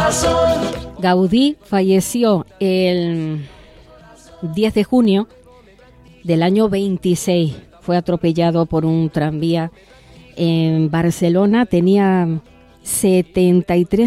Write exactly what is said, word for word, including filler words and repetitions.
Gaudí falleció el diez de junio del año veintiséis. Fue atropellado por un tranvía en Barcelona. Tenía setenta y tres